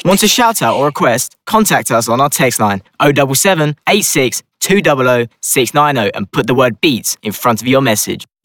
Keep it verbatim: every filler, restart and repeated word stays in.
Want a shout out or request? Contact us on our text line oh seven seven, eight six, two zero zero, six nine zero and put the word beats in front of your message.